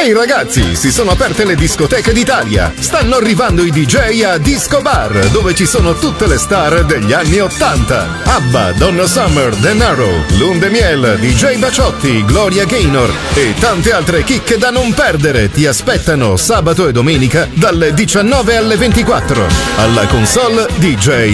Ehi ragazzi, si sono aperte le discoteche d'Italia. Stanno arrivando i DJ a Disco Bar, dove ci sono tutte le star degli anni 80. ABBA, Donna Summer, The Narrow, Lunde Miel, DJ Baciotti, Gloria Gaynor e tante altre chicche da non perdere ti aspettano sabato e domenica dalle 19 alle 24. Alla console DJ